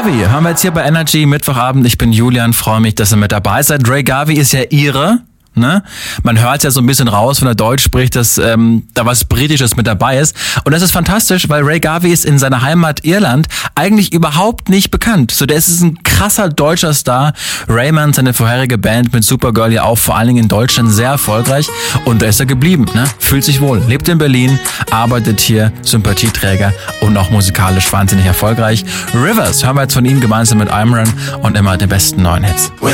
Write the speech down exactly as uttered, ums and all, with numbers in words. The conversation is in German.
Garvey hören wir jetzt hier bei Energy Mittwochabend. Ich bin Julian, freue mich, dass ihr mit dabei seid. Ray Garvey ist ja Ire. Ne? Man hört ja so ein bisschen raus, wenn er Deutsch spricht, dass ähm, da was Britisches mit dabei ist. Und das ist fantastisch, weil Ray Garvey ist in seiner Heimat Irland eigentlich überhaupt nicht bekannt. So, der ist ein krasser deutscher Star. Raymond, seine vorherige Band mit Supergirl, ja auch vor allen Dingen in Deutschland sehr erfolgreich. Und da ist er geblieben, ne? Fühlt sich wohl, lebt in Berlin, arbeitet hier, Sympathieträger und auch musikalisch wahnsinnig erfolgreich. Rivers hören wir jetzt von ihm gemeinsam mit Imran und immer den besten neuen Hits.